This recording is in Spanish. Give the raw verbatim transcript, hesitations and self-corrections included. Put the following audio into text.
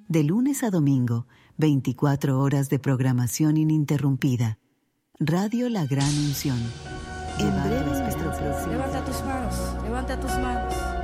De lunes a domingo, veinticuatro horas de programación ininterrumpida. Radio La Gran Unción. En breve nuestro próximo... Levanta tus manos, levanta tus manos.